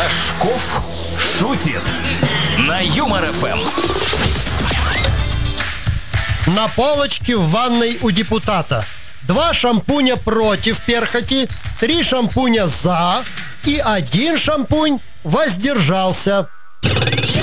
Рожков шутит на Юмор ФМ. На полочке в ванной у депутата 2 шампуня против перхоти, 3 шампуня за и 1 шампунь воздержался.